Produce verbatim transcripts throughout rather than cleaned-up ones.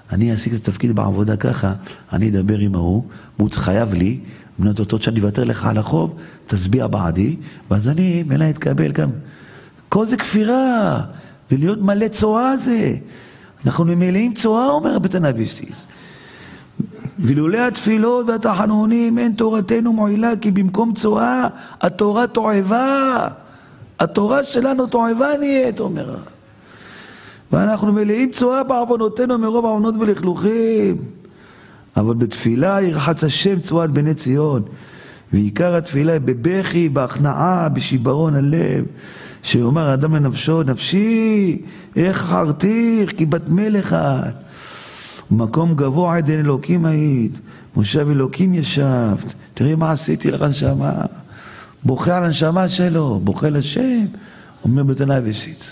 אני אעסיק את התפקיד בעבודה ככה, אני אדבר עם ההוא, והוא חייב לי, מנות אותו שאני אוותר לך על החוב, תצביע בעדי, ואז אני מלא אתקבל גם. כל זה כפירה, זה להיות מלא צועה זה. אנחנו ממלאים צועה, אומר בית הנביסיס. ולולא התפילות והתחנונים אין תורתנו מועילה, כי במקום צועה התורה תועבה. התורה שלנו תועבה נהיית, אומר. ואנחנו מלאים צועה בעוונותינו מרוב עוונות ולכלוכים. אבל בתפילה ירחץ השם צועת בני ציון. ועיקר התפילה בבכי, בהכנעה, בשיברון הלב. שאומר האדם לנפשו, נפשי, איך חרתיך, כי בת מלך את. מקום גבוה עדן אלוקים היית, מושב אלוקים ישבת. תראי מה עשיתי לך נשמה. בוכה על הנשמה שלו, בוכה לשם, אומר בית הנביסיס.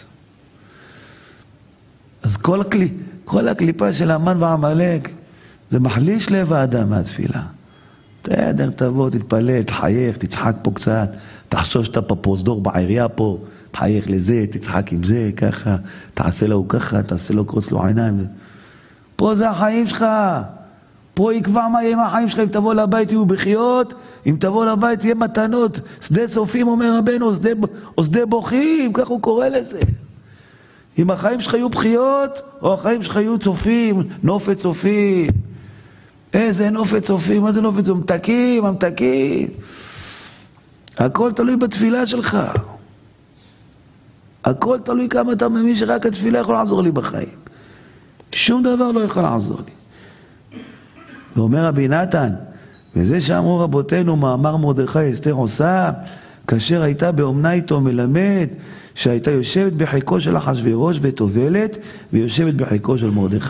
אז כל, הקלי, כל הקליפה של המן ועמלק, זה מחליש לב האדם מהתפילה. תדר, תבוא, תתפלל, תחייך, תצחק פה קצת, תחשוב שאתה פה פרוזדור בעירייה פה, תחייך לזה, תצחק עם זה, ככה, תעשה לו ככה, תעשה לו קרוץ לו עיניים. פה זה החיים שלך, פה יקבע מה יהיה עם החיים שלך, אם תבוא לבית יהיו בחיות, אם תבוא לבית יהיה מתנות, שדה סופים אומר רבנו, או שדה, או שדה בוכים, כך הוא קורא לזה. אם החיים שלך יהיו בחיות, או החיים שלך יהיו צופים, נופת צופים. איזה נופת צופים, מה זה נופת צופים? מתקים, המתקים. הכל תלוי בתפילה שלך. הכל תלוי כמה אתה מאמין שרק התפילה יכול לעזור לי בחיים. שום דבר לא יכול לעזור לי. ואומר רבי נתן, וזה שאמרו רבותינו, מאמר מרדכי אסתר עושה, כאשר הייתה באומנה איתו מלמד, שהייתה יושבת בחיקו של אחשוורוש וטובלת, ויושבת בחיקו של מרדכי.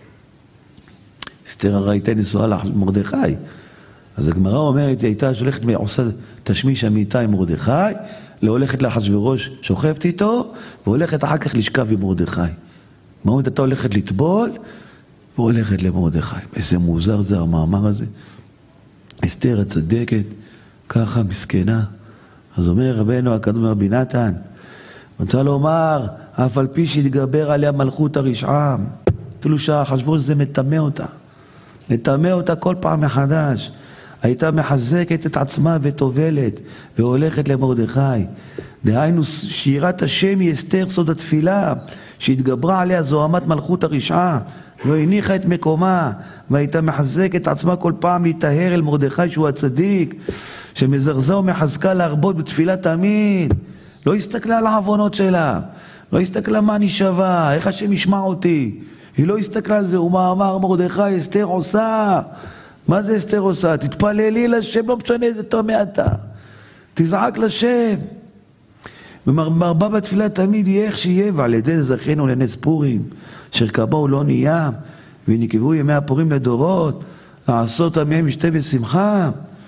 אסתר הרי הייתה נשואה למרדכי. אז הגמרא אומרת, היא הייתה שולחת, עושה תשמיש המיטה עם מרדכי, לא הולכת לאחשוורוש, שוכבת איתו, והולכת אחר כך לשכב עם מרדכי. מה אומרת, אתה הולכת לטבול, והולכת למרדכי. איזה מוזר זה המאמר הזה. אסתר הצדקת, ככה מסכנה. אז אומר רבנו הקדום רבי נתן, רוצה לומר, אף על פי שהתגבר עליה מלכות הרשעה, אפילו שהאחשוורוש זה מטמא אותה. מטמא אותה כל פעם מחדש. הייתה מחזקת את עצמה וטובלת, והולכת למרדכי. דהיינו, שירת השם היא אסתר סוד התפילה, שהתגברה עליה זוהמת מלכות הרשעה, לא הניחה את מקומה, והייתה מחזקת את עצמה כל פעם להתאהר אל מרדכי שהוא הצדיק, שמזרזה ומחזקה להרבות בתפילה תמיד. לא הסתכלה על העוונות שלה, לא הסתכלה מה אני שווה, איך השם ישמע אותי. היא לא הסתכלה על זה, ומה אמר מרדכי, אסתר עושה. מה זה אסתר עושה? תתפללי לשם, לא משנה איזה טומא אתה. תזעק לשם. ומרבה בתפילה תמיד יהיה איך שיהיה, ועל ידי זכינו לנס פורים, אשר כמוהו לא נהיה, ונקבעו ימי הפורים לדורות, לעשות עמיהם משתה ושמחה.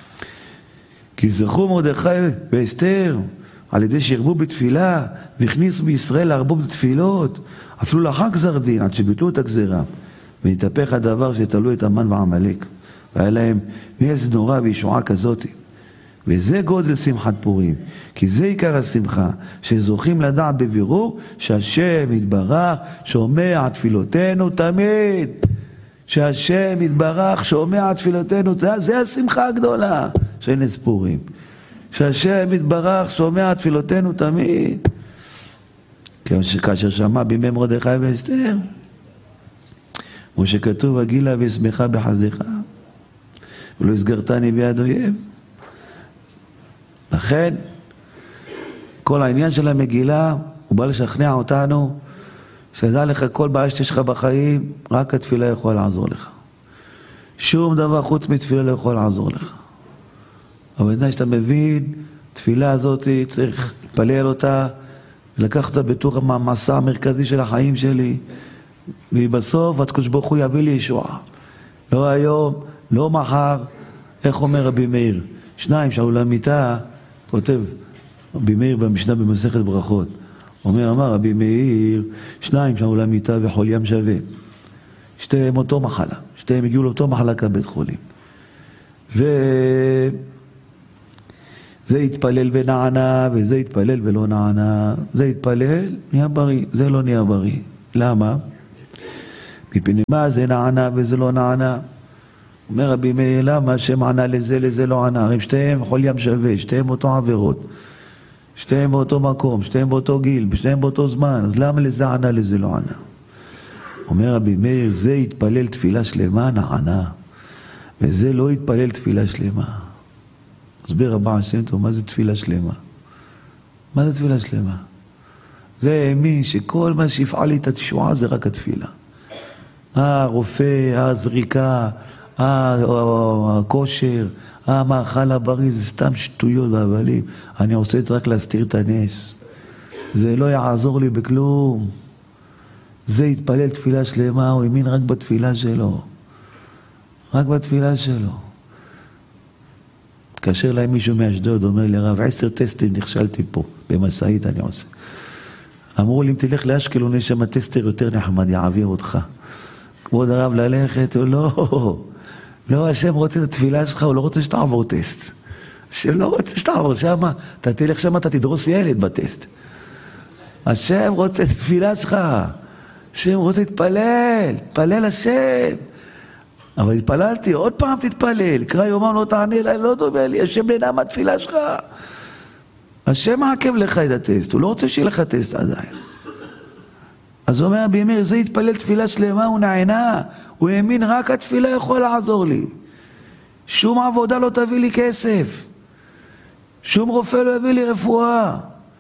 כי זכו מרדכי ואסתר, על ידי שירבו בתפילה, והכניסו בישראל להרבות בתפילות, אפילו לאחר גזר דין, עד שביטלו את הגזרה, והתהפך הדבר שתלו את המן ועמלק, והיה להם נס נורא וישועה כזאת. וזה גודל שמחת פורים, כי זה עיקר השמחה, שזוכים לדעת בבירור, שהשם יתברך שומע תפילותינו תמיד. שהשם יתברך שומע תפילותינו, זה, זה השמחה הגדולה של נס פורים. שהשם יתברך שומע תפילותינו תמיד. כאשר שמע בימי מרדכי ואסתר, כמו שכתוב, הגילה ושמחה בחזיך, ולא הסגרתני ביד אויב. לכן, כל העניין של המגילה, הוא בא לשכנע אותנו, שידע לך כל בעיה שיש לך בחיים, רק התפילה יכול לעזור לך. שום דבר חוץ מתפילה לא יכול לעזור לך. אבל בינתיים שאתה מבין, תפילה הזאת צריך לפלל אותה, לקחת אותה בתוך המסע המרכזי של החיים שלי, ובסוף הקדוש ברוך הוא יביא לי ישועה. לא היום, לא מחר, איך אומר רבי מאיר? שניים שעלו למיטה, כותב רבי מאיר במשנה במסכת ברכות. אומר, אמר רבי מאיר, שניים שעלו למיטה וחול ים שווה. שתיהם אותו מחלה, שתיהם הגיעו לאותו מחלקה בית חולים. וזה יתפלל ונענה, וזה יתפלל ולא נענה. זה יתפלל, נהיה בריא, זה לא נהיה בריא. למה? מפני מה זה נענה וזה לא נענה? אומר רבי מאיר, למה השם ענה לזה, לזה לא ענה? הרי שתיהם חול ים שווה, שתיהם אותו עבירות, שתיהם באותו מקום, שתיהם באותו גיל, שתיהם באותו זמן, אז למה לזה ענה, לזה לא ענה? אומר רבי מאיר, זה יתפלל תפילה שלמה, נענה, וזה לא יתפלל תפילה שלמה. הסביר הבעל שם טוב, מה זה תפילה שלמה? מה זה תפילה שלמה? זה האמין שכל מה שיפעל לי את התשועה זה רק התפילה. הרופא, הזריקה, הכושר, המאכל הבריא, זה סתם שטויות והבלים. אני עושה את זה רק להסתיר את הנס. זה לא יעזור לי בכלום. זה יתפלל תפילה שלמה, הוא האמין רק בתפילה שלו. רק בתפילה שלו. התקשר להם מישהו מאשדוד, אומר לי, רב, עשר טסטים נכשלתי פה, במסעית אני עושה. אמרו לי, אם תלך לאשקלון, יש שם טסטר יותר נחמד, יעביר אותך. כבוד הרב ללכת, הוא לא, לא, השם רוצה את התפילה שלך, הוא לא רוצה שתעבור טסט. השם לא רוצה שתעבור שם, אתה תלך שם, אתה תדרוס ילד בטסט. השם רוצה את התפילה שלך, השם רוצה להתפלל, תפלל השם. אבל התפללתי, עוד פעם תתפלל, קרא יומם לא תענה אליי, לא דומה לי, השם נהנה מהתפילה שלך. השם מעכב לך את הטסט, הוא לא רוצה שיהיה לך טסט עדיין. אז הוא אומר, בימיר, זה יתפלל תפילה שלמה, הוא נענה, הוא האמין, רק התפילה יכול לעזור לי. שום עבודה לא תביא לי כסף, שום רופא לא יביא לי רפואה,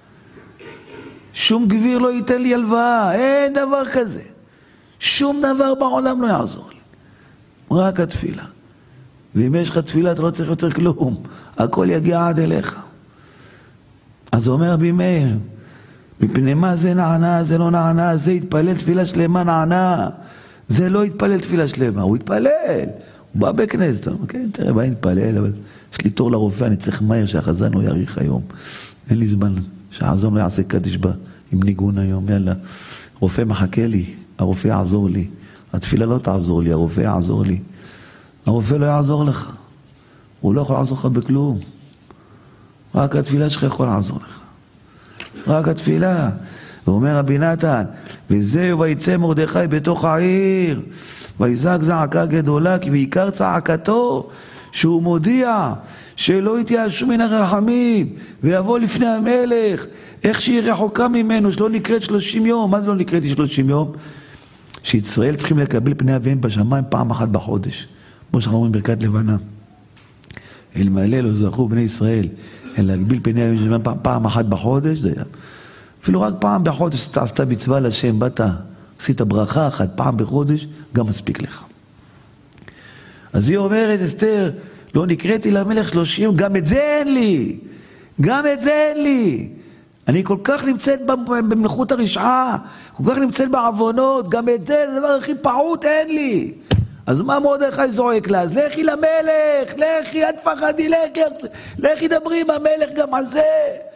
שום גביר לא ייתן לי הלוואה, אין דבר כזה. שום דבר בעולם לא יעזור לי. רק התפילה. ואם יש לך תפילה, אתה לא צריך יותר כלום. הכל יגיע עד אליך. אז הוא אומר רבי מאיר, מפני מה זה נענה, זה לא נענה, זה יתפלל תפילה שלמה נענה. זה לא יתפלל תפילה שלמה, הוא יתפלל. הוא בא בכנסת, כן, תראה, בא יתפלל, אבל יש לי תור לרופא, אני צריך מהר שהחזן לא יאריך היום. אין לי זמן, שהחזן לא יעשה קדיש בה עם ניגון היום, יאללה. רופא מחכה לי, הרופא יעזור לי. התפילה לא תעזור לי, הרופא יעזור לי. הרופא לא יעזור לך. הוא לא יכול לעזור לך בכלום. רק התפילה שלך יכול לעזור לך. רק התפילה. ואומר רבי נתן, וזהו ויצא מרדכי בתוך העיר, ויזעק זעקה גדולה, כי בעיקר צעקתו, שהוא מודיע שלא יתייאשו מן הרחמים, ויבוא לפני המלך, איך שהיא רחוקה ממנו, שלא נקראת שלושים יום. מה זה לא נקראת שלושים יום? שישראל צריכים לקבל פני אביהם בשמיים פעם אחת בחודש. כמו שאנחנו אומרים ברכת לבנה. אלמלא לא זכו בני ישראל, אלא להגביל פני אביהם בשמיים פעם, פעם אחת בחודש, זה היה. אפילו רק פעם בחודש, אתה עשתה מצווה לשם, באת, עשית ברכה אחת, פעם בחודש, גם מספיק לך. אז היא אומרת, אסתר, לא נקראתי למלך שלושים, גם את זה אין לי. גם את זה אין לי. אני כל כך נמצאת במלכות הרשעה, כל כך נמצאת בעוונות, גם את זה, זה הדבר הכי פעוט, אין לי. אז מה מרדכי זועק לה? אז לכי למלך, לכי, אל תפחדי, לכי, לכי דברי עם המלך גם על זה.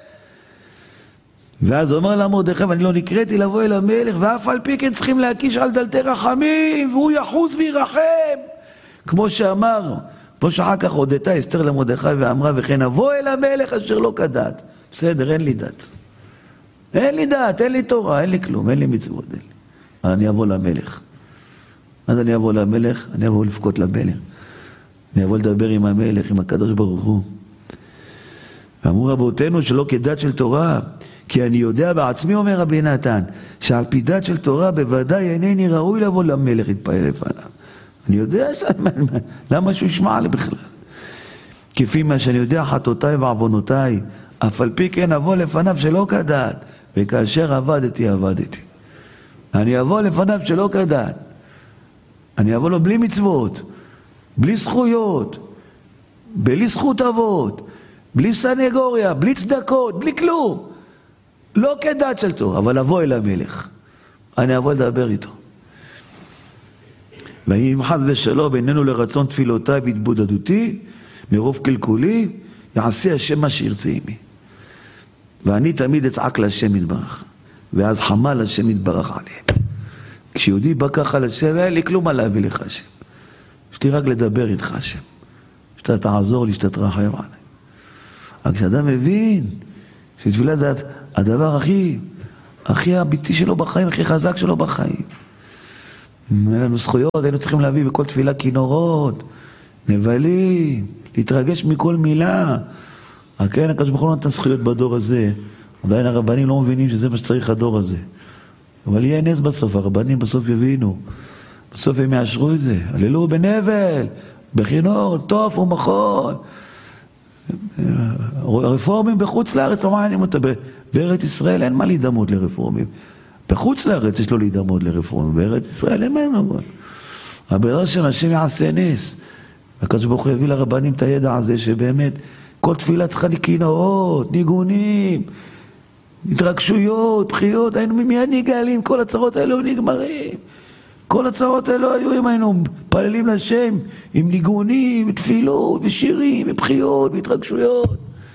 ואז אומר לה מרדכי, ואני לא נקראתי לבוא אל המלך, ואף על פי כן צריכים להקיש על דלתי רחמים, והוא יחוס וירחם. כמו שאמר, כמו שאחר כך הודתה אסתר למרדכי ואמרה, וכן אבוא אל המלך אשר לא כדת. בסדר, אין לי דת. אין לי דת, אין לי תורה, אין לי כלום, אין לי מצוות, אין לי. אני אבוא למלך. אז אני אבוא למלך, אני אבוא לפקות למלך. אני אבוא לדבר עם המלך, עם הקדוש ברוך הוא. ואמרו רבותינו שלא כדת של תורה, כי אני יודע בעצמי, אומר רבי נתן, שעל פי דת של תורה בוודאי אינני ראוי לבוא למלך, יתפעל לפניו. אני יודע ש... למה שהוא ישמע לי בכלל? כפי מה שאני יודע חטאותיי ועוונותיי, אף על פי כן אבוא לפניו שלא כדת, וכאשר עבדתי, עבדתי. אני אבוא לפניו שלא כדת. אני אבוא לו בלי מצוות, בלי זכויות, בלי זכות אבות, בלי סנגוריה, בלי צדקות, בלי כלום. לא כדת של תורה, אבל אבוא אל המלך. אני אבוא לדבר איתו. ואם חס ושלום בינינו לרצון תפילותיי והתבודדותי, מרוב קלקולי, יעשה השם מה שירצה עמי. ואני תמיד אצעק להשם יתברך. ואז חמל השם יתברך עליהם. כשיהודי בא ככה לשם, אין לי כלום מה להביא לך השם. יש לי רק לדבר איתך השם. שאתה תעזור לי, שאתה תרחם עליי. אבל כשאדם מבין שתפילה זה הדבר הכי, הכי אמיתי שלו בחיים, הכי חזק שלו בחיים. אין לנו זכויות, היינו צריכים להביא בכל תפילה כינורות, נבלים, להתרגש מכל מילה. כן, הקדוש ברוך הוא נתן זכויות בדור הזה. עדיין הרבנים לא מבינים שזה מה שצריך הדור הזה. אבל יהיה נס בסוף, הרבנים בסוף יבינו. בסוף הם יאשרו את זה. הללו בנבל, בכינור, טוף ומחול. הרפורמים בחוץ לארץ, לא מעניינים אותה. בארץ ישראל אין מה להידמות לרפורמים. בחוץ לארץ יש לו להידמות לרפורמים. בארץ ישראל אין מה להידמות. הברירה של השם יעשה נס. הקדוש ברוך הוא יביא לרבנים את הידע הזה שבאמת כל תפילה צריכה לכינורות, ניגונים, התרגשויות, בחיות, היינו מיד נגאלים, כל הצרות האלו נגמרים. כל הצרות האלו היו אם היינו פללים לשם עם ניגונים, בתפילות, בשירים, בבחיות, בהתרגשויות.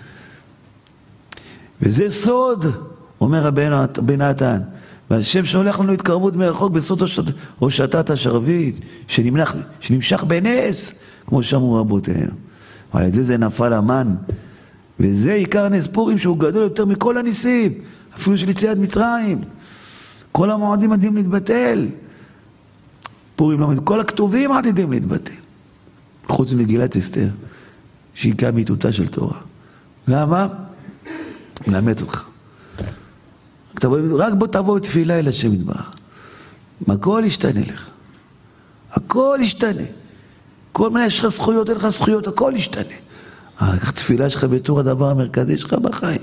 וזה סוד, אומר רבי נתן, והשם שולח לנו התקרבות מרחוק בסוד הושטת השרביט, שנמשך, שנמשך בנס, כמו שאמרו רבותינו. על ידי זה נפל המן, וזה עיקר נס פורים שהוא גדול יותר מכל הניסים, אפילו של יציאת מצרים. כל המועדים עתידים להתבטל. פורים לא, כל הכתובים עתידים להתבטל. חוץ ממגילת אסתר, שהיא כאמיתותה של תורה. למה? מלמד אותך. רק בוא תבוא תפילה אל השם יתברך. הכל ישתנה לך. הכל ישתנה. כל מה יש לך זכויות, אין לך זכויות, הכל ישתנה. התפילה שלך בתור הדבר המרכזי שלך בחיים.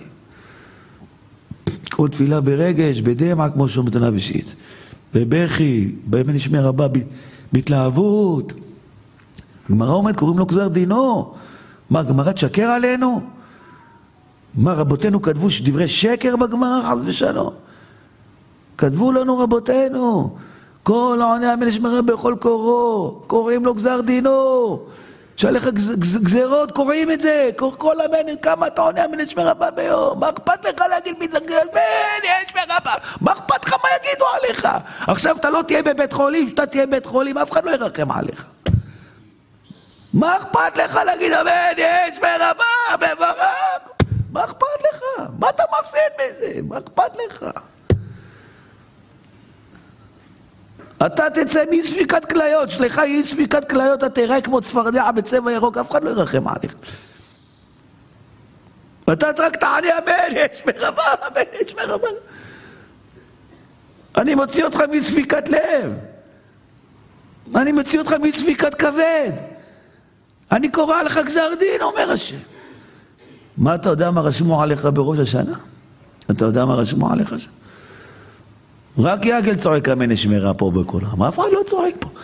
כל תפילה ברגש, בדמע, כמו שאומרת הנביא שיץ. בבכי, בימי נשמע רבה, בהתלהבות. הגמרא אומרת, קוראים לו גזר דינו. מה, הגמרא תשקר עלינו? מה, רבותינו כתבו דברי שקר בגמרא, חס ושלום? כתבו לנו רבותינו, כל העונה המלשמע רבה בכל קוראו, קוראים לו גזר דינו. שעליך גזרות, קוראים את זה, כל המנס, כמה אתה עונה המלשמע רבה ביום? מה אכפת לך להגיד מתגל? בן, יש מרבה, מה אכפת לך מה יגידו עליך? עכשיו אתה לא תהיה בבית חולים, שאתה תהיה בבית חולים, אף אחד לא ירחם עליך. מה אכפת לך להגיד, בן, יש מרבה, מברך? מה אכפת לך? מה אתה מפסיד בזה? מה אכפת לך? אתה תצא מספיקת כליות, שלך היא ספיקת כליות, אתה תראה כמו צפרדע בצבע ירוק, אף אחד לא ירחם עליך. אתה רק תענה, אמן, יש מרבה, אמן, יש מרבה. אני מוציא אותך מספיקת לב. אני מוציא אותך מספיקת כבד. אני קורא לך גזר דין, אומר השם. מה אתה יודע מה רשמו עליך בראש השנה? אתה יודע מה רשמו עליך שם? רק יגל צועק אמן נשמרה פה בקולם. אף אחד לא צועק פה.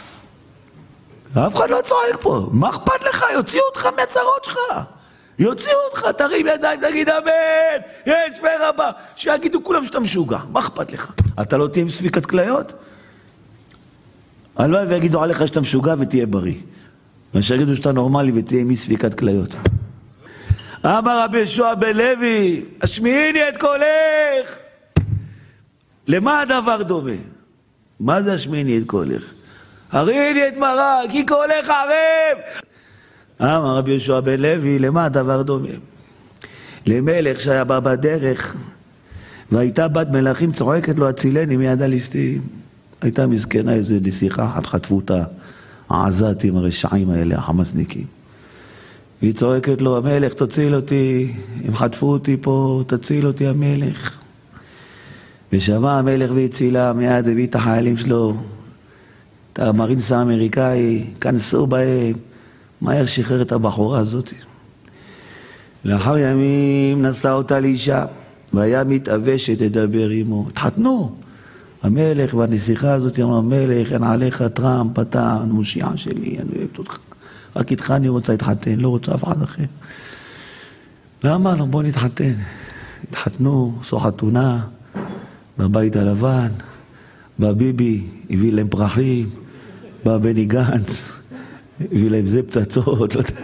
אף אחד לא צועק פה. מה אכפת לך? יוציאו אותך מהצרות שלך. יוציאו אותך, תרים ידיים, תגיד אמן, יש מרבה. שיגידו כולם שאתה משוגע. מה אכפת לך? אתה לא תהיה עם ספיקת כליות? הלוואי ויגידו עליך שאתה משוגע ותהיה בריא. ושיגידו שאתה נורמלי ותהיה עם ספיקת כליות. אמר רבי יהושע בן לוי, השמיעיני את קולך. למה הדבר דומה? מה זה השמיעיני את קולך? הריני את מראה, כי קולך ערב. אמר רבי יהושע בן לוי, למה הדבר דומה? למלך שהיה בא בדרך, והייתה בת מלאכים צועקת לו, הצילני מיד הליסטים. הייתה מזקנה איזה נסיכה אחת, חטפו אותה העזתים הרשעים האלה, החמאסניקים. והיא צועקת לו, המלך תציל אותי, הם חטפו אותי פה, תציל אותי המלך. ושמע המלך והצילה, מיד הביא את החיילים שלו, את המרינס האמריקאי, כנסו בהם, מהר שחרר את הבחורה הזאת. לאחר ימים נשא אותה לאישה, והיה מתאבשת לדבר עמו. התחתנו. המלך והנסיכה הזאת אמרה, המלך, אין עליך טראמפ, אתה מושיעה שלי, אני אוהבת אותך. רק איתך אני רוצה להתחתן, לא רוצה אף אחד אחר. למה? לא, בוא נתחתן. התחתנו, עשו חתונה, בבית הלבן, בא ביבי, הביא להם פרחים, בא בני גנץ, הביא להם זה פצצות, לא יודע.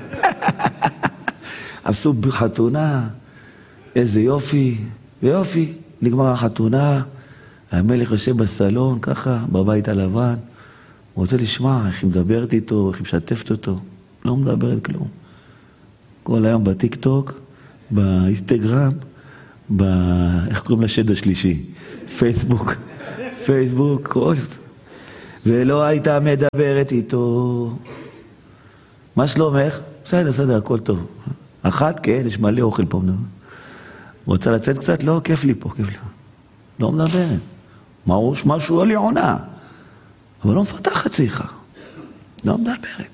עשו חתונה, איזה יופי, ויופי, נגמר החתונה, המלך יושב בסלון, ככה, בבית הלבן, הוא רוצה לשמוע איך היא מדברת איתו, איך היא משתפת אותו, לא מדברת כלום. כל היום בטיק טוק, באינסטגרם, ב... איך קוראים לשד השלישי? פייסבוק, פייסבוק, כל... ולא הייתה מדברת איתו. מה שלומך? בסדר, בסדר, הכל טוב. אחת, כן, יש מלא אוכל פה. רוצה לצאת קצת? לא, כיף לי פה, כיף לי. לא מדברת. משהו עלי עונה. אבל לא מפתחת שיחה. לא מדברת.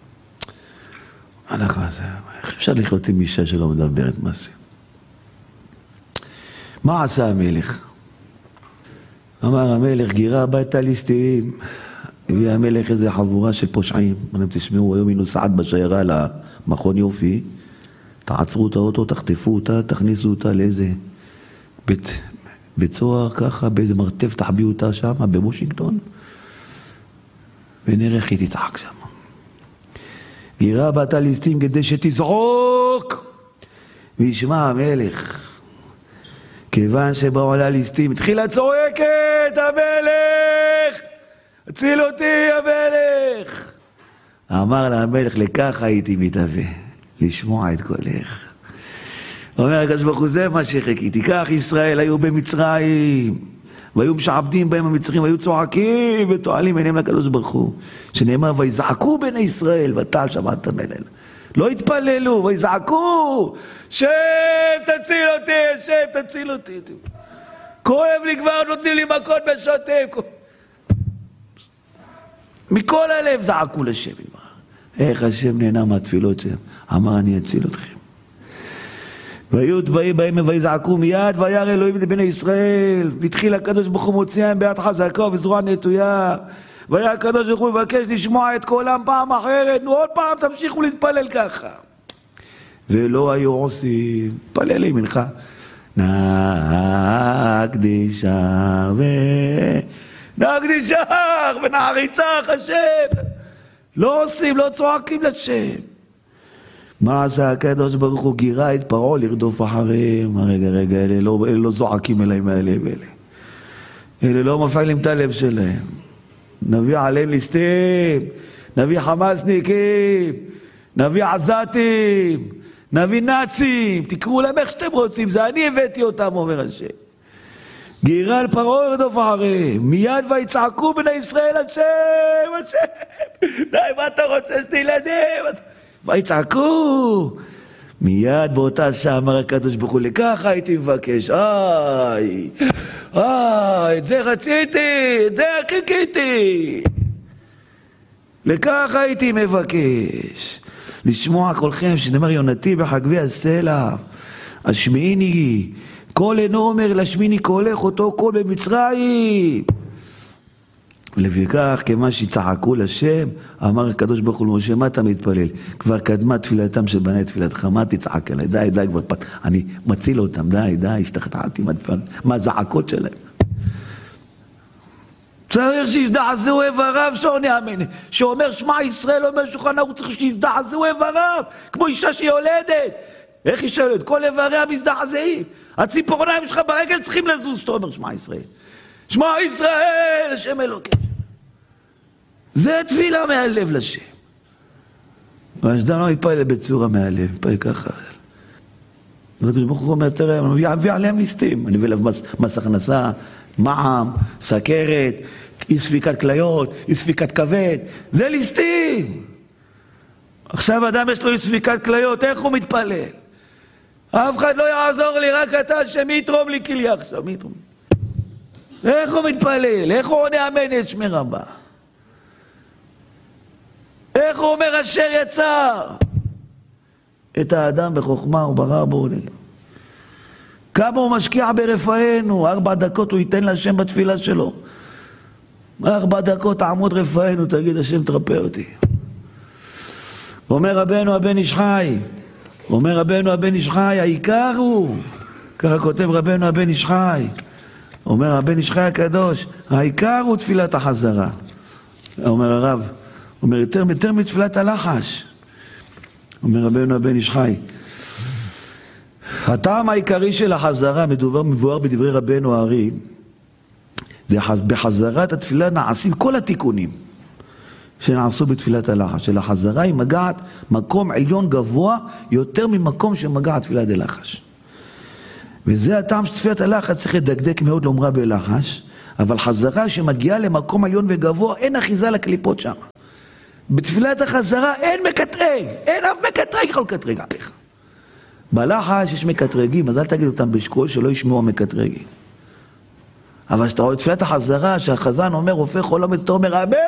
מה זה? איך אפשר לחיות עם אישה שלא מדברת? מה זה? מה עשה המלך? אמר המלך, גירה הביתה ליסטים. הביא המלך איזה חבורה של פושעים. אמרם, תשמעו, היום היא נוסעת בשיירה למכון יופי. תעצרו את האוטו, תחטפו אותה, תכניסו אותה לאיזה בית, בית סוהר ככה, באיזה מרתף, תחביאו אותה שם, בוושינגטון. ונראה איך היא תצעק שם. גירה הביתה ליסטים כדי שתזעוק. וישמע המלך. כיוון שבאו לה ליסטים, התחילה צועקת, המלך! הציל אותי, המלך! אמר לה המלך, לכך הייתי מתהווה, לשמוע את קולך. אומר הקדוש ברוך הוא, זה מה שחיכיתי. כך ישראל היו במצרים, והיו משעבדים בהם המצרים, והיו צועקים ותועלים עיניהם לקדוש ברוך הוא, שנאמר, ויזעקו בני ישראל, ותעל שמעת המלל. לא התפללו, ויזעקו, שם תציל אותי, שם תציל אותי. כואב לי כבר, נותנים לי מכות בשוטים. מכל הלב זעקו לשם. איך השם נהנה מהתפילות שם? אמר, אני אציל אתכם. והיו דברים בהם ויזעקו מיד, וירא אלוהים לבני ישראל. והתחיל הקדוש ברוך הוא מוציאם ביד חזקה ובזרוע נטויה. והיה הקדוש ברוך הוא מבקש לשמוע את קולם פעם אחרת. נו, עוד פעם תמשיכו להתפלל ככה. ולא היו עושים. פללי מנחה. נקדישה ו... נקדישה ונעריצך השם. לא עושים, לא צועקים לשם. מה עשה הקדוש ברוך הוא? גירה את פרעה לרדוף אחריהם. רגע, רגע, אלה לא, אלה לא זועקים אליי מהלב אלה. אלה לא מפעילים את הלב שלהם. נביא עליהם ליסטים, נביא חמאסניקים, נביא עזתים, נביא נאצים, תקראו להם איך שאתם רוצים, זה אני הבאתי אותם, אומר השם. גירה על פרעה ירדוף אחריהם, מיד ויצעקו בני ישראל, השם, השם, די, מה אתה רוצה שתילדים? ויצעקו, מיד באותה שעה אמר הקדוש ברוך הוא, לכך הייתי מבקש, איי, איי, את זה רציתי, את זה חיכיתי. לכך הייתי מבקש, לשמוע קולכם, שנאמר יונתי בחגבי הסלע, השמיעיני, קול אינו אומר להשמיעיני קולך, אותו קול במצרים. לפיכך, כמה שצעקו לשם, אמר הקדוש ברוך הוא למשה, מה אתה מתפלל? כבר קדמה תפילתם של בני תפילתך, מה תצעק אליי? די, די, כבר פת... אני מציל אותם, די, די, השתכנעתי מהזעקות שלהם. צריך שיזדעזעו איבריו, שעונה אמן. שאומר שמע ישראל, אומר שולחן ערוך, צריך שיזדעזעו איבריו, כמו אישה שיולדת. איך אישה יולדת? כל איבריה מזדעזעים. הציפורניים שלך ברגל צריכים לזוז, שאתה אומר שמע ישראל. שמע ישראל, השם אלוקים. זה תפילה מהלב לשם. ואשדם לא יתפלל בצורה מהלב, יתפלל ככה. הקדוש ברוך הוא אומר, תראה, אני מביא עליהם ליסטים. אני מביא עליו מס, מס הכנסה, מע"מ, סכרת, אי ספיקת כליות, אי ספיקת כבד. זה ליסטים. עכשיו אדם יש לו אי ספיקת כליות, איך הוא מתפלל? אף אחד לא יעזור לי, רק אתה, שמי יתרום לי כליה עכשיו, מי יתרום לי? איך הוא מתפלל? איך הוא עונה אמן את שמי רבה? איך הוא אומר אשר יצר? את האדם בחוכמה וברא בו. כמה הוא משקיע ברפאנו? ארבע דקות הוא ייתן להשם בתפילה שלו. ארבע דקות תעמוד רפאנו, תגיד השם תרפא אותי. אומר רבנו הבן איש חי, אומר רבנו הבן איש חי, העיקר הוא, ככה כותב רבנו הבן איש חי, אומר הבן איש חי הקדוש, העיקר הוא תפילת החזרה. אומר הרב, אומר יותר, יותר מתפילת הלחש. אומר רבנו הבן איש חי, הטעם העיקרי של החזרה, מדובר מבואר בדברי רבנו הארי, בחזרת התפילה נעשים כל התיקונים שנעשו בתפילת הלחש. של החזרה היא מגעת מקום עליון גבוה יותר ממקום שמגעת תפילת הלחש. וזה הטעם שתפילת הלחש צריך לדקדק מאוד לומרה בלחש, אבל חזרה שמגיעה למקום עליון וגבוה, אין אחיזה לקליפות שם. בתפילת החזרה אין מקטרג, אין אף מקטרג יכול לקטרג עליך. בלחש יש מקטרגים, אז אל תגיד אותם בשקול שלא ישמעו המקטרגים. אבל כשאתה רואה תפילת החזרה, שהחזן אומר, הופך עולם, אתה אומר, אמן!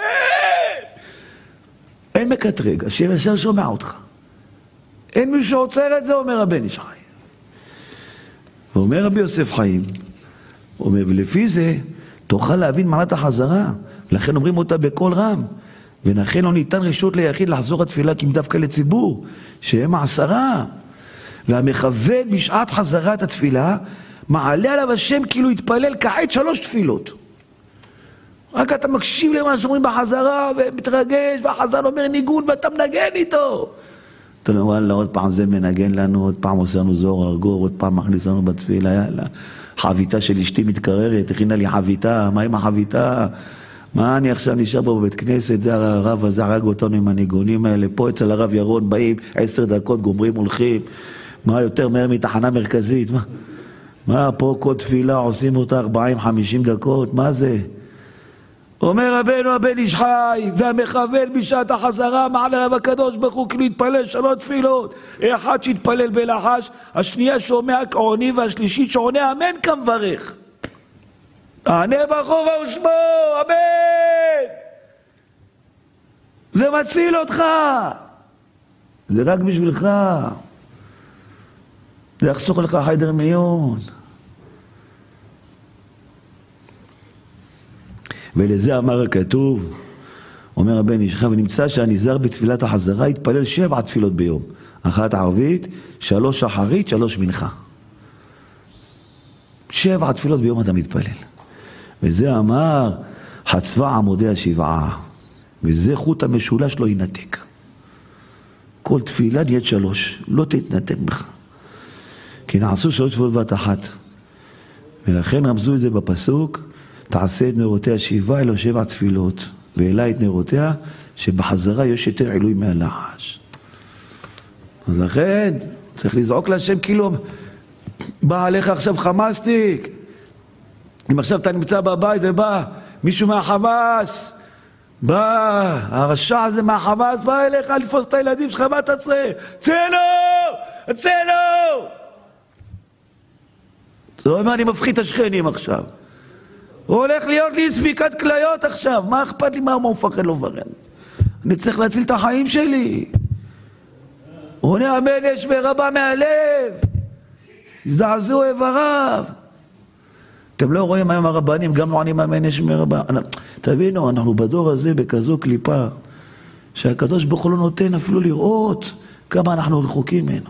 אין מקטרג, השם ישר שומע אותך. אין מי שעוצר את זה, אומר הבן איש חי. ואומר רבי יוסף חיים, אומר, ולפי זה תוכל להבין מעלת החזרה, לכן אומרים אותה בקול רם, ולכן לא ניתן רשות ליחיד לחזור התפילה כי דווקא לציבור, שהם העשרה. והמכוון בשעת חזרת התפילה, מעלה עליו השם כאילו התפלל כעת שלוש תפילות. רק אתה מקשיב למה שאומרים בחזרה ומתרגש, והחזן אומר ניגון ואתה מנגן איתו. אתה אומר, וואלה, עוד פעם זה מנגן לנו, עוד פעם עושה לנו זור ארגור, עוד פעם מכניס לנו בתפילה, יאללה. חביתה של אשתי מתקררת, הכינה לי חביתה, מה עם החביתה? מה אני עכשיו נשאר פה בבית כנסת, זה הרב הזה הרג אותנו עם הניגונים האלה, פה אצל הרב ירון באים עשר דקות, גומרים, הולכים, מה יותר מהר מתחנה מרכזית, מה? מה פה כל תפילה עושים אותה ארבעים חמישים דקות, מה זה? אומר רבנו הבן איש חי, והמכוון בשעת החזרה מעל עליו הקדוש ברוך הוא, כאילו התפלל שלוש תפילות, אחד שהתפלל בלחש, השנייה שומע כעוני, והשלישית שעונה אמן כמברך. ענה ברחוב ושמו, אמן! זה מציל אותך, זה רק בשבילך, זה יחסוך לך חדר מיון. ולזה אמר הכתוב, אומר הבן איש חי, ונמצא שהנזהר בתפילת החזרה יתפלל שבע תפילות ביום, אחת ערבית, שלוש שחרית, שלוש מנחה. שבע תפילות ביום אתה מתפלל. וזה אמר חצבה עמודי השבעה, וזה חוט המשולש לא ינתק. כל תפילה נהיית שלוש, לא תתנתק בך. כי נעשו שלוש תפילות בת אחת. ולכן רמזו את זה בפסוק, תעשה את נרותיה שבעה אלו שבע תפילות, ואלה את נרותיה שבחזרה יש יותר עילוי מהלחש. אז לכן צריך לזעוק להשם כאילו בא עליך עכשיו חמאסטיק. אם עכשיו אתה נמצא בבית ובא מישהו מהחמאס, בא הרשע הזה מהחמאס, בא אליך לפוס את הילדים שלך, מה אתה צריך? צאנו! צאנו! זה לא אומר אני מפחית את השכנים עכשיו. הוא הולך להיות לי ספיקת כליות עכשיו, מה אכפת לי מה הוא מפחד לא מפחד? אני צריך להציל את החיים שלי. הוא עונה אמן יש מרבה מהלב, הזדעזעו איבריו. אתם לא רואים היום הרבנים גם לא עונים אמן יש מרבה. תבינו, אנחנו בדור הזה בכזו קליפה שהקדוש ברוך הוא לא נותן אפילו לראות כמה אנחנו רחוקים ממנו.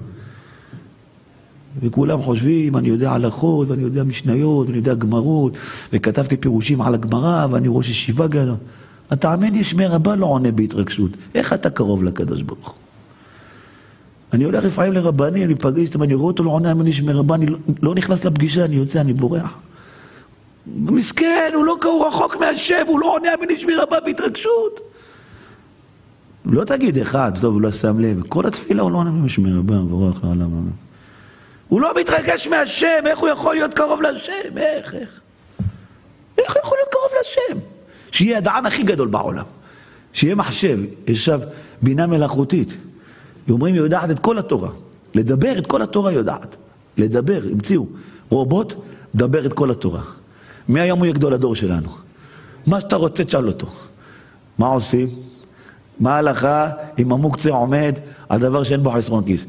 וכולם חושבים, אני יודע הלכות, ואני יודע משניות, ואני יודע גמרות, וכתבתי פירושים על הגמרא, ואני ראש ישיבה גדול. אתה אמן יש מרבה לא עונה בהתרגשות. איך אתה קרוב לקדוש ברוך הוא? אני הולך לפעמים לרבני, אני פגש איתם, אני רואה אותו לא עונה אמן יש מרבה, אני לא, לא נכנס לפגישה, אני יוצא, אני בורח. מסכן, הוא לא הוא רחוק מהשם, הוא לא עונה אמן יש מרבה בהתרגשות. לא תגיד אחד, טוב, הוא לא שם לב, כל התפילה הוא לא עונה אמן יש מרבה, בורח לעולם. הוא לא מתרגש מהשם, איך הוא יכול להיות קרוב להשם? איך, איך? איך הוא יכול להיות קרוב להשם? שיהיה הדען הכי גדול בעולם. שיהיה מחשב, ישב בינה מלאכותית. אומרים, היא יודעת את כל התורה. לדבר את כל התורה יודעת. לדבר, המציאו. רובוט, דבר את כל התורה. מהיום הוא יהיה גדול הדור שלנו. מה שאתה רוצה, תשאל אותו. מה עושים? מה ההלכה אם המוקצה עומד על דבר שאין בו חסרון כיס?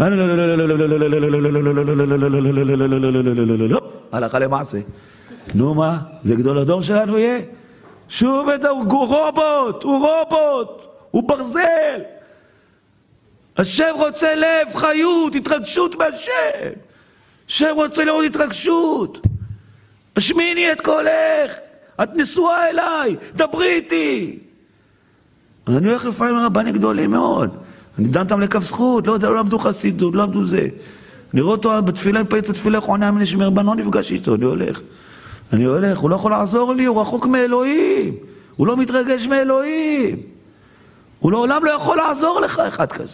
הלכה למעשה. נו מה? זה גדול הדור שלנו יהיה? שוב את הוא רובוט, הוא רובוט, הוא ברזל. השם רוצה לב, חיות, התרגשות מהשם. השם רוצה לראות התרגשות. השמיני את קולך, את נשואה אליי, דברי איתי. אז אני הולך לפעמים לרבנים גדולים מאוד. אני דן אותם לקו זכות, לא, לא למדו חסידות, לא למדו זה. אני רואה אותו בתפילה, מפעיל את התפילה, הוא עונה אמן יש מרבה, לא נפגש איתו, אני הולך. אני הולך, הוא לא יכול לעזור לי, הוא רחוק מאלוהים. הוא לא מתרגש מאלוהים. הוא לעולם לא יכול לעזור לך אחד כזה.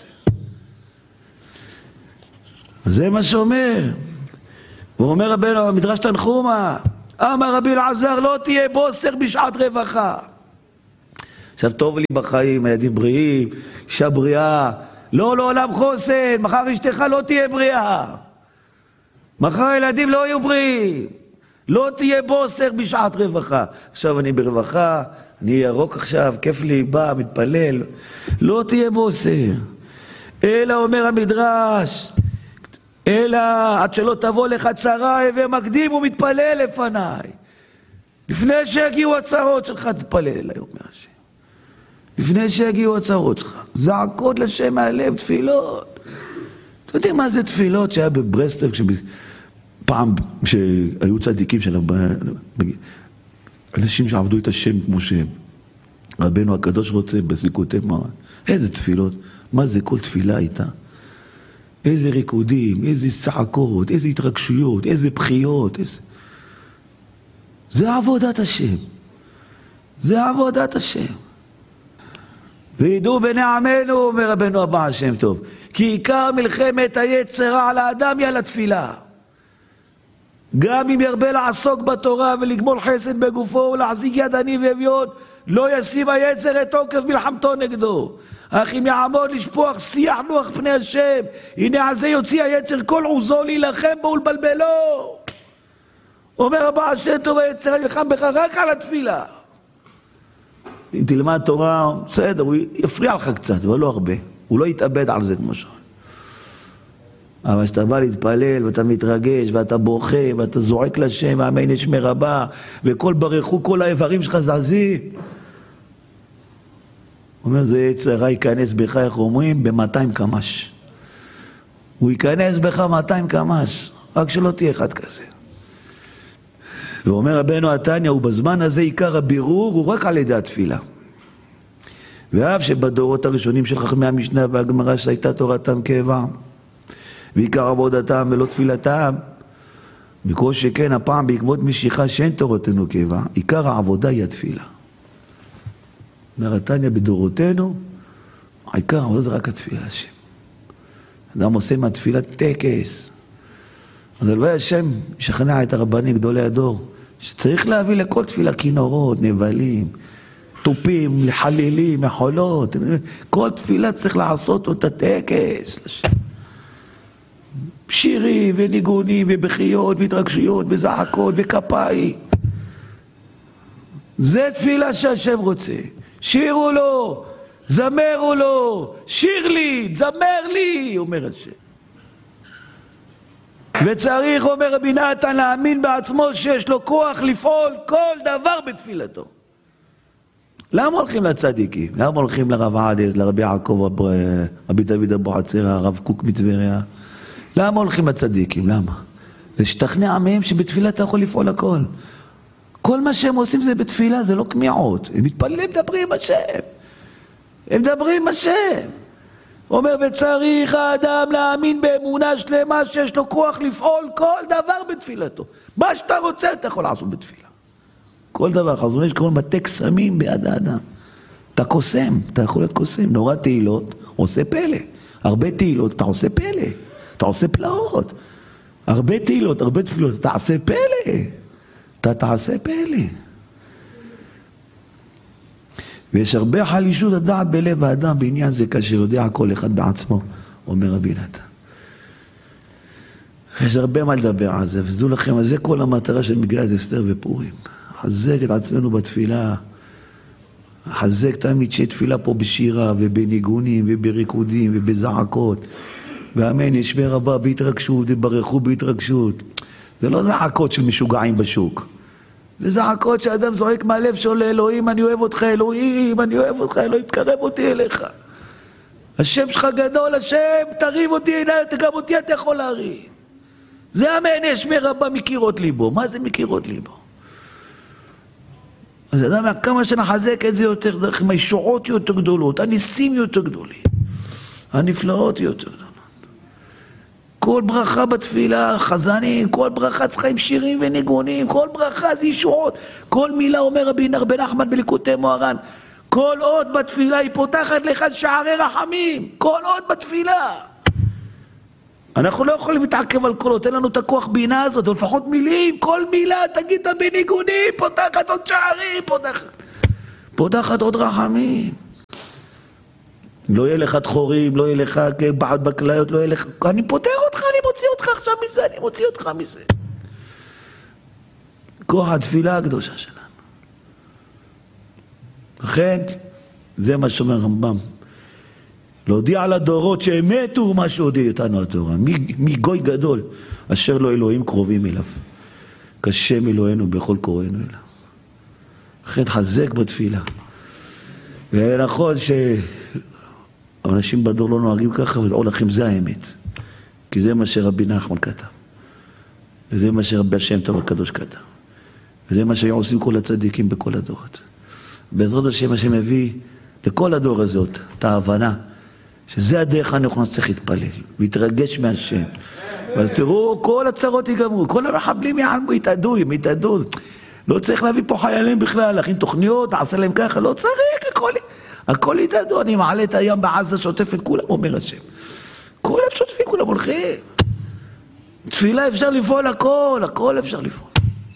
זה מה שאומר. הוא אומר רבנו, מדרש תנחומה, אמר רבי אלעזר, לא תהיה בוסר בשעת רווחה. עכשיו טוב לי בחיים, הילדים בריאים, אישה בריאה, לא לעולם חוסן, מחר אשתך לא תהיה בריאה, מחר הילדים לא יהיו בריאים, לא תהיה בוסר בשעת רווחה. עכשיו אני ברווחה, אני ירוק עכשיו, כיף לי, בא, מתפלל, לא תהיה בוסר. אלא אומר המדרש, אלא עד שלא תבוא לך צרה, הווה מקדים ומתפלל לפניי. לפני שיגיעו הצרות שלך, תתפלל אליי, אומר השם. לפני שיגיעו הצרות שלך, זעקות לשם מהלב, תפילות. אתה יודע מה זה תפילות שהיה בברסלב, פעם שהיו צדיקים שלנו, אנשים שעבדו את השם כמו שהם. רבנו הקדוש רוצה בסיקותי מרן. איזה תפילות, מה זה כל תפילה הייתה? איזה ריקודים, איזה צעקות, איזה התרגשויות, איזה בחיות, איזה... זה עבודת השם. זה עבודת השם. וידעו בני עמנו, אומר רבנו הבא השם טוב, כי עיקר מלחמת היצר על האדם היא על התפילה. גם אם ירבה לעסוק בתורה ולגמול חסד בגופו ולהחזיק יד עני ואביון, לא ישים היצר את תוקף מלחמתו נגדו. אך אם יעמוד לשפוח שיח נוח פני השם, הנה על זה יוציא היצר כל עוזו להילחם בו ולבלבלו. אומר הבא השם טוב, היצר ילחם בך רק על התפילה. אם תלמד תורה, בסדר, הוא יפריע לך קצת, אבל לא הרבה. הוא לא יתאבד על זה כמו שאומר. אבל כשאתה בא להתפלל ואתה מתרגש ואתה בוכה ואתה זועק לשם, אמן ישמע רבה, וכל ברכו, כל האיברים שלך זזים. הוא אומר, זה יצרה ייכנס בך, איך אומרים, ב-מאתיים קמ"ש. הוא ייכנס בך מאתיים קמ"ש, רק שלא תהיה אחד כזה. ואומר רבנו התניא, ובזמן הזה עיקר הבירור הוא רק על ידי התפילה. ואף שבדורות הראשונים של חכמי המשנה והגמרא שהייתה תורתם קבע, ועיקר עבודתם ולא תפילתם, מכל שכן הפעם בעקבות משיכה שאין תורתנו קבע, עיקר העבודה היא התפילה. אומר התניא, בדורותינו, העיקר העבודה זה רק התפילה השם. אדם עושה מהתפילה טקס. אז הלוואי השם שכנע את הרבנים גדולי הדור, שצריך להביא לכל תפילה כינורות, נבלים, טופים, לחלילים, מחולות. כל תפילה צריך לעשות אותה טקס לשם. שירים וניגונים ובחיות והתרגשויות וזעקות וכפיים. זה תפילה שהשם רוצה. שירו לו, זמרו לו, שיר לי, זמר לי, אומר השם. וצריך, אומר רבי נתן, להאמין בעצמו שיש לו כוח לפעול כל דבר בתפילתו. למה הולכים לצדיקים? למה הולכים לרב עדס, לרבי יעקב, רבי דוד אבוחצירא, הרב קוק מטבריה? למה הולכים לצדיקים? למה? להשתכנע מהם שבתפילה אתה יכול לפעול הכל. כל מה שהם עושים זה בתפילה, זה לא כמיעות. הם מתפללים, מדברים השם. הם מדברים השם. אומר, וצריך האדם להאמין באמונה שלמה שיש לו כוח לפעול כל דבר בתפילתו. מה שאתה רוצה אתה יכול לעשות בתפילה. כל דבר. חזון יש כל מטה קסמים ביד האדם. אתה קוסם, אתה יכול להיות קוסם. נורא תהילות, עושה פלא. הרבה תהילות, אתה עושה פלא. אתה עושה פלאות. הרבה תהילות, הרבה תפילות, אתה עושה פלא. אתה תעשה פלא. ויש הרבה חלישות הדעת בלב האדם בעניין זה, כאשר יודע כל אחד בעצמו, אומר רבי נתן. יש הרבה מה לדבר על זה, וזדעו לכם, אז זה כל המטרה של מגילת אסתר ופורים. חזק את עצמנו בתפילה, חזק תמיד שיהיה תפילה פה בשירה ובניגונים ובריקודים ובזעקות, ואמן ישמע רבה בהתרגשות, וברכו בהתרגשות. זה לא זעקות של משוגעים בשוק. זה זעקות שאדם זועק מהלב שלו, אלוהים אני אוהב אותך, אלוהים אני אוהב אותך, אלוהים תקרב אותי אליך. השם שלך גדול, השם תריב אותי, גם אותי אתה יכול להריב. זה אמן ישמע רבה מקירות ליבו. מה זה מקירות ליבו? אז אדם כמה שנחזק את זה יותר, דרך הישועות יותר גדולות, הניסים יותר גדולים, הנפלאות יותר גדולות. כל ברכה בתפילה, חזנים, כל ברכה צריכה עם שירים וניגונים, כל ברכה זה ישועות. כל מילה אומר רבי בן נחמן בליקוטי מוהר"ן, כל עוד בתפילה היא פותחת לך שערי רחמים, כל עוד בתפילה. אנחנו לא יכולים להתעכב על קולות, תן לנו את הכוח בינה הזאת, ולפחות מילים, כל מילה, תגיד את בניגונים, פותחת עוד שערים, פותחת, פותחת עוד רחמים. לא יהיה לך דחורים, לא יהיה לך בעד בקליות, לא יהיה לך, אני פותר אותך, אני מוציא אותך עכשיו מזה, אני מוציא אותך מזה. כוח התפילה הקדושה שלנו. לכן, זה מה שאומר רמב"ם. להודיע על הדורות שהם מתו מה שהודיע אותנו התורה. מגוי גדול, אשר לו אלוהים קרובים אליו. כשם אלוהינו בכל קוראינו אליו. לכן חזק בתפילה. ונכון שאנשים בדור לא נוהגים ככה, ודעו לכם, זה האמת. כי זה מה שרבי נחמן כתב. וזה מה שרבי השם טוב הקדוש כתב. וזה מה שהיו עושים כל הצדיקים בכל הדורות. בעזרת השם השם מביא לכל הדור הזאת את ההבנה שזה הדרך הנכונה שצריך להתפלל, להתרגש מהשם. ואז תראו, כל הצרות ייגמרו, כל המחבלים יעלמו, יתעדו, הם יתעדו. לא צריך להביא פה חיילים בכלל, להכין תוכניות, נעשה להם ככה, לא צריך, הכל, הכל יתעדו. אני מעלה את הים בעזה, שוטף את כולם, אומר השם. כולם שוטפים, כולם הולכים. תפילה אפשר לפעול הכל, הכל אפשר לפעול.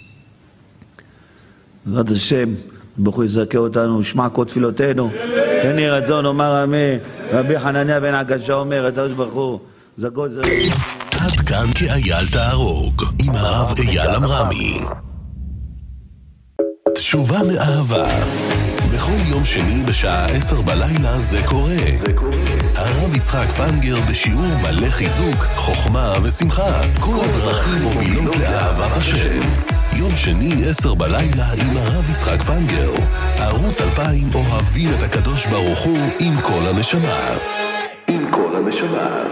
בעזרת השם, ברוך הוא יזכה אותנו, שמע כל תפילותינו, כן יהי רצון, אומר אמן. רבי חנניה בן עקשיא אומר, הקדוש ברוך הוא, זכות זה... עד כאן כאייל תהרוג, עם הרב אייל אמרמי. תשובה מאהבה. בכל יום שני בשעה עשר בלילה זה קורה. הרב יצחק פנגר בשיעור מלא חיזוק, חוכמה ושמחה. כל הדרכים מובילות לאהבת השם. יום שני עשר בלילה עם הרב יצחק פנגר. ערוץ אלפיים אוהבים את הקדוש ברוך הוא עם כל הנשמה. עם כל הנשמה.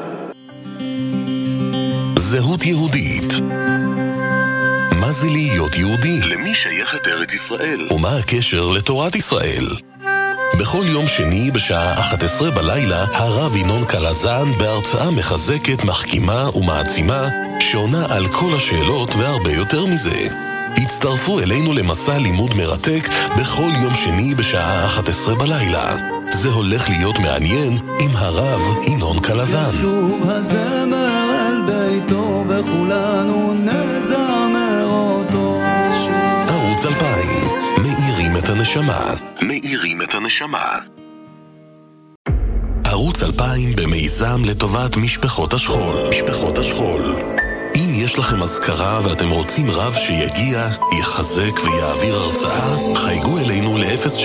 זהות יהודית. מה זה להיות יהודי? למי שייכת ארץ ישראל? ומה הקשר לתורת ישראל? בכל יום שני בשעה אחת עשרה בלילה הרב ינון קלזן בהרצאה מחזקת, מחכימה ומעצימה שעונה על כל השאלות והרבה יותר מזה. הצטרפו אלינו למסע לימוד מרתק בכל יום שני בשעה אחת עשרה בלילה. זה הולך להיות מעניין עם הרב ינון קלזן. ישוב הזמר אל ביתו וכולנו נזמר אותו. ערוץ אלפיים, מאירים את הנשמה. מאירים את הנשמה. ערוץ אלפיים במיזם לטובת משפחות השכול. משפחות השכול. אם יש לכם אזכרה ואתם רוצים רב שיגיע, יחזק ויעביר הרצאה, חייגו אלינו ל-אפס